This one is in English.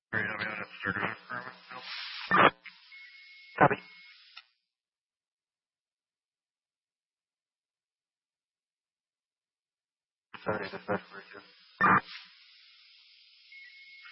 Sorry, I mean, that's started a permit now. Copy. Sorry, that's for you.